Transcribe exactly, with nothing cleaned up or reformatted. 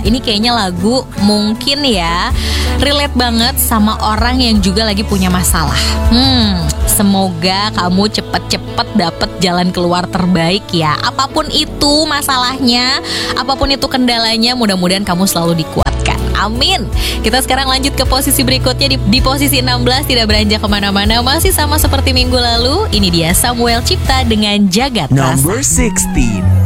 Ini kayaknya lagu mungkin ya relate banget sama orang yang juga lagi punya masalah. Hmm, semoga kamu cepet-cepet dapet jalan keluar terbaik ya. Apapun itu masalahnya, apapun itu kendalanya, mudah-mudahan kamu selalu dikuatkan. Amin. Kita sekarang lanjut ke posisi berikutnya. Di, di posisi enam belas, tidak beranjak kemana-mana, masih sama seperti minggu lalu. Ini dia Samuel Cipta dengan Jagat Rasa. Number sixteen.